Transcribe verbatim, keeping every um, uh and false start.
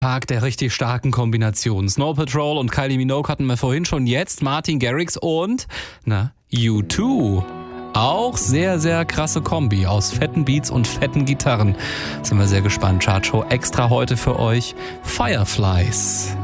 Tag der richtig starken Kombination. Snow Patrol und Kylie Minogue hatten wir vorhin schon. Jetzt Martin Garrix und, na, U zwei. Auch sehr, sehr krasse Kombi aus fetten Beats und fetten Gitarren. Sind wir sehr gespannt. Chartshow extra heute für euch. Fireflies.